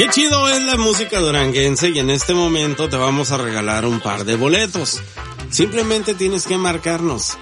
Qué chido es la música duranguense y en este momento te vamos a regalar un par de boletos. Simplemente tienes que marcarnos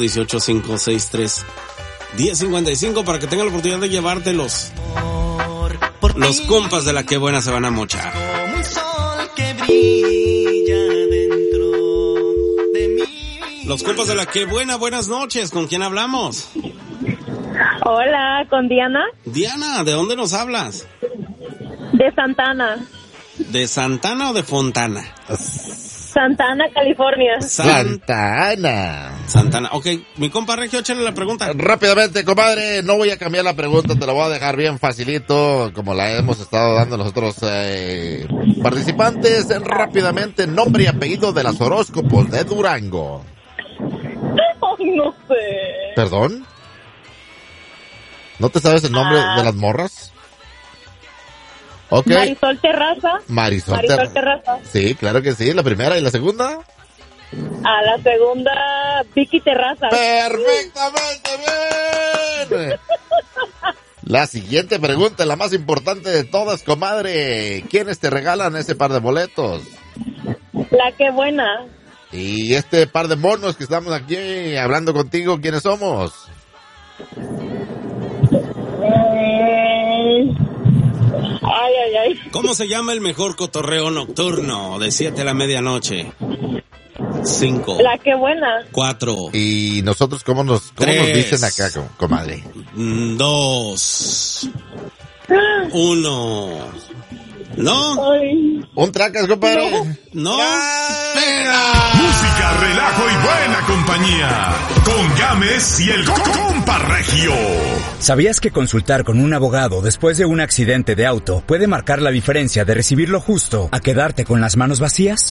818-563-1055 para que tenga la oportunidad de llevártelos. Los compas de la Qué Buena se van a mochar. Como un sol que brilla dentro de mí. Los compas de la Qué Buena, buenas noches. ¿Con quién hablamos? Hola, ¿con Diana? Diana, ¿de dónde nos hablas? De Santana. ¿De Santana o de Fontana? Santana, California. Santana. Santana. Ok, mi compa Regio, échale la pregunta. Rápidamente, comadre, no voy a cambiar la pregunta, te la voy a dejar bien facilito, como la hemos estado dando los otros participantes. Rápidamente, nombre y apellido de las horóscopos de Durango. Ay, no sé. ¿Perdón? ¿No te sabes el nombre de las morras? Ok. Marisol Terraza. Marisol Terraza. Sí, claro que sí. ¿La primera y la segunda? A la segunda, Vicky Terraza. ¡Perfectamente bien! La siguiente pregunta, la más importante de todas, comadre. ¿Quiénes te regalan ese par de boletos? La Qué Buena. Y este par de monos que estamos aquí hablando contigo, ¿quiénes somos? Ay. ¿Cómo se llama el mejor cotorreo nocturno de 7 a la medianoche? 5. La Qué Buena. 4. ¿Y nosotros cómo nos dicen acá, comadre? 2. 1. ¿No? Ay. ¿Un tracas, compadre? No. Música, relajo y buena compañía. Con Gámez y el compa Regio. ¿Sabías que consultar con un abogado después de un accidente de auto puede marcar la diferencia de recibir lo justo a quedarte con las manos vacías?